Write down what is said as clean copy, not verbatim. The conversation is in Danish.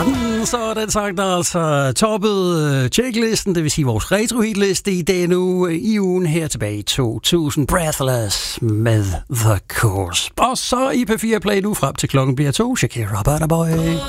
Så er den sang, der altså toppede checklisten, det vil sige vores retro-hitliste i denne uge, i ugen her tilbage i 2000. Breathless med The Course. Og så i P4 Play nu frem til klokken bliver 2. Shakira, Boy.